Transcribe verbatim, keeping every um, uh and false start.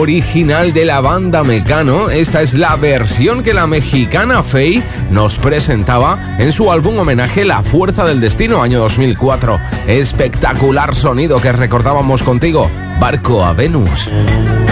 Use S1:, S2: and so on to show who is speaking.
S1: original de la banda Mecano. Esta es la versión que la mexicana Faye nos presentaba en su álbum homenaje La Fuerza del Destino, año dos mil cuatro. Espectacular sonido que recordábamos contigo. Barco a Venus.